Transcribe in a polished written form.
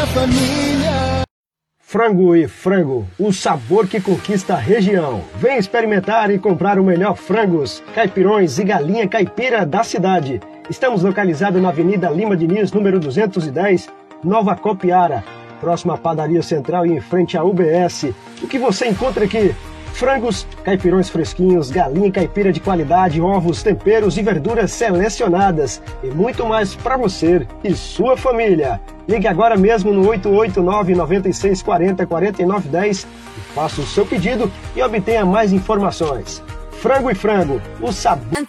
Frango e Frango, o sabor que conquista a região. Vem experimentar e comprar o melhor frangos, caipirões e galinha caipira da cidade. Estamos localizados na Avenida Lima Diniz, número 210, Nova Copiara, próxima à Padaria Central e em frente à UBS. O que você encontra aqui? Frangos, caipirões fresquinhos, galinha caipira de qualidade, ovos, temperos e verduras selecionadas e muito mais para você e sua família. Ligue agora mesmo no 889-9640-4910 e faça o seu pedido e obtenha mais informações. Frango e Frango, o sabor...